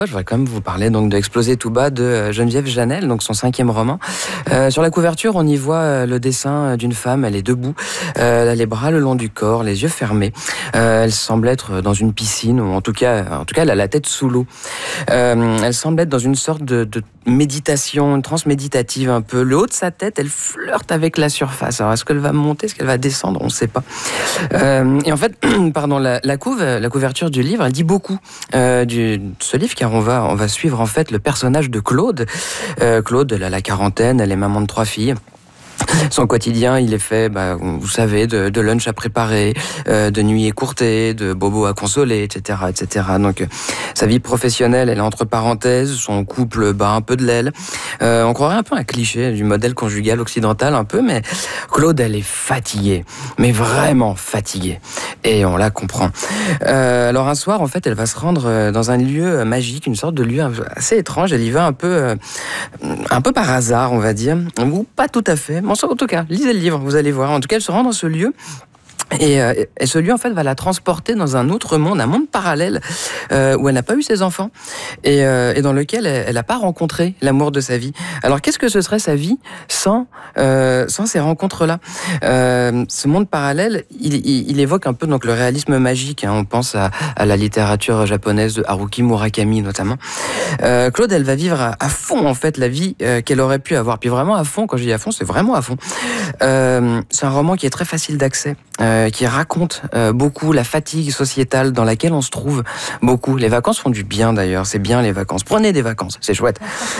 Je voudrais quand même vous parler donc de Exploser tout bas de Geneviève Janel, donc son 5e roman. Sur la couverture, on y voit le dessin d'une femme. Elle est debout, elle a les bras le long du corps, les yeux fermés. Elle semble être dans une piscine, ou en tout cas, elle a la tête sous l'eau. Elle semble être dans une sorte de méditation, une transe méditative un peu. Le haut de sa tête, elle flirte avec la surface. Alors, est-ce qu'elle va monter, est-ce qu'elle va descendre? On ne sait pas. Et en fait, pardon, la couverture du livre, elle dit beaucoup de ce livre, car on va suivre en fait le personnage de Claude. Claude, elle a la quarantaine, elle est maman de 3 filles. Son quotidien, il est fait, vous savez, de lunch à préparer, de nuits écourtées, de bobos à consoler, etc., etc. Donc, sa vie professionnelle, elle est entre parenthèses, son couple bat un peu de l'aile. On croirait un peu un cliché du modèle conjugal occidental, un peu, mais Claude, elle est fatiguée, mais vraiment fatiguée. Et on la comprend. Alors, un soir, en fait, elle va se rendre dans un lieu magique, une sorte de lieu assez étrange. Elle y va un peu par hasard, on va dire, ou pas tout à fait. En tout cas, lisez le livre, vous allez voir. En tout cas, elle se rend dans ce lieu. Et ce lieu, en fait, va la transporter dans un autre monde, un monde parallèle, où elle n'a pas eu ses enfants, et dans lequel elle n'a pas rencontré l'amour de sa vie. Alors, qu'est-ce que ce serait sa vie sans ces rencontres-là? Ce monde parallèle, il évoque un peu donc le réalisme magique. On pense à la littérature japonaise de Haruki Murakami, notamment. Claude, elle va vivre à fond, en fait, la vie qu'elle aurait pu avoir. Puis vraiment à fond, quand je dis à fond, c'est vraiment à fond. C'est un roman qui est très facile d'accès, qui raconte beaucoup la fatigue sociétale dans laquelle on se trouve beaucoup. Les vacances font du bien d'ailleurs, c'est bien les vacances. Prenez des vacances, c'est chouette.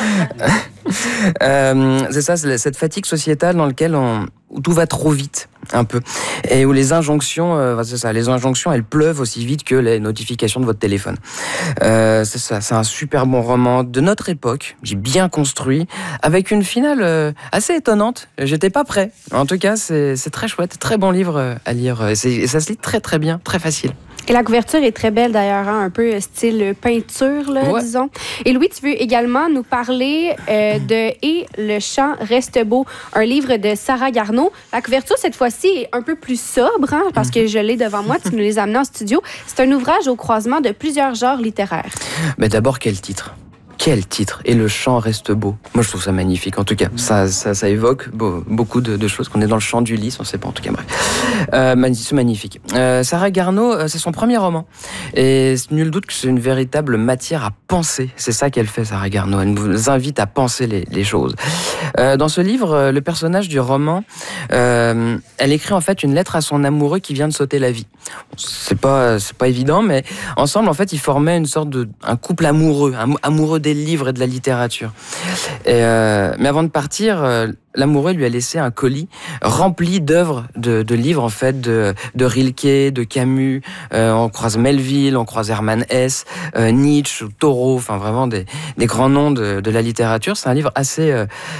C'est ça, c'est cette fatigue sociétale dans laquelle où tout va trop vite, un peu. Et où les injonctions, c'est ça, les injonctions, elles pleuvent aussi vite que les notifications de votre téléphone. C'est ça, c'est un super bon roman de notre époque, j'ai bien construit, avec une finale assez étonnante. J'étais pas prêt. En tout cas, c'est très chouette, très bon livre à lire. Et ça se lit très très bien, très facile. Et la couverture est très belle d'ailleurs, un peu style peinture, là, ouais. Disons. Et Louis, tu veux également nous parler de Et le chant reste beau, un livre de Sarah Garneau. La couverture, cette fois-ci, est un peu plus sobre, parce que je l'ai devant moi, tu nous les as amenés en studio. C'est un ouvrage au croisement de plusieurs genres littéraires. Mais d'abord, quel titre? Quel titre! Et le chant reste beau. Moi, je trouve ça magnifique. En tout cas, ça évoque beaucoup de choses. Qu'on est dans le chant d'Ulysse, on ne sait pas. En tout cas, bref. C'est magnifique. Sarah Garneau, c'est son premier roman. Et c'est nul doute que c'est une véritable matière à penser. C'est ça qu'elle fait, Sarah Garneau. Elle nous invite à penser les choses. Dans ce livre, le personnage du roman, elle écrit en fait une lettre à son amoureux qui vient de sauter la vie. C'est pas évident, mais ensemble, en fait, ils formaient une sorte un couple amoureux, amoureux des livres et de la littérature. Mais avant de partir, l'amoureux lui a laissé un colis rempli d'œuvres de livres, en fait, de Rilke, de Camus. On croise Melville, on croise Hermann Hesse, Nietzsche, Thoreau, enfin vraiment des grands noms de la littérature. C'est un livre assez,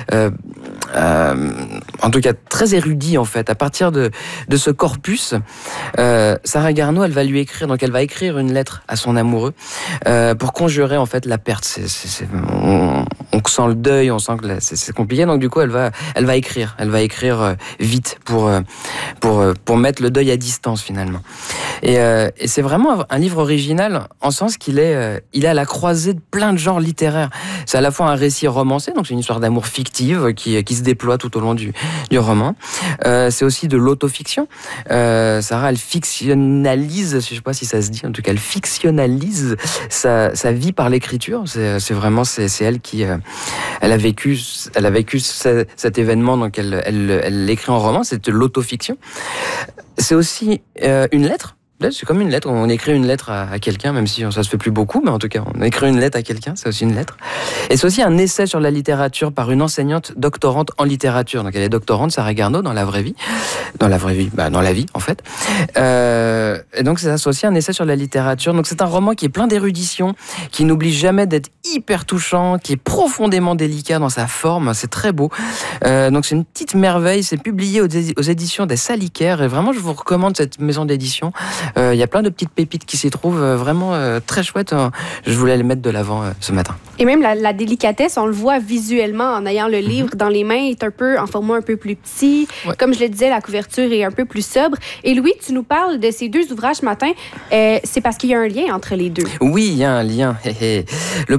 en tout cas très érudit, en fait. À partir de ce corpus, Sarah Garneau, elle va lui écrire, donc elle va écrire une lettre à son amoureux pour conjurer, en fait, la perte. On sent le deuil, on sent que c'est compliqué, donc du coup elle va écrire vite pour mettre le deuil à distance finalement. Et c'est vraiment un livre original en sens qu'il est à la croisée de plein de genres littéraires. C'est à la fois un récit romancé, donc c'est une histoire d'amour fictive qui se déploie tout au long du roman. C'est aussi de l'autofiction. Sarah, elle fictionnalise, je sais pas si ça se dit, en tout cas elle fictionnalise sa vie par l'écriture. C'est vraiment elle qui elle a vécu cet événement, donc elle l'écrit en roman. C'est de l'autofiction. C'est aussi une lettre. C'est comme une lettre. On écrit une lettre à quelqu'un, même si ça se fait plus beaucoup, mais en tout cas, on écrit une lettre à quelqu'un, c'est aussi une lettre. Et c'est aussi un essai sur la littérature par une enseignante doctorante en littérature. Donc elle est doctorante, Sarah Garneau, dans la vraie vie. Dans la vie, en fait. Et donc c'est aussi un essai sur la littérature. Donc c'est un roman qui est plein d'érudition, qui n'oublie jamais d'être hyper touchant, qui est profondément délicat dans sa forme. C'est très beau. Donc c'est une petite merveille. C'est publié aux éditions des Salicaires. Et vraiment, je vous recommande cette maison d'édition. Il y a plein de petites pépites qui s'y trouvent, vraiment très chouettes. Je voulais les mettre de l'avant ce matin. Et même la délicatesse, on le voit visuellement en ayant le livre dans les mains, est un peu en format un peu plus petit. Ouais. Comme je le disais, la couverture est un peu plus sobre. Et Louis, tu nous parles de ces deux ouvrages ce matin. C'est parce qu'il y a un lien entre les deux. Oui, il y a un lien. Le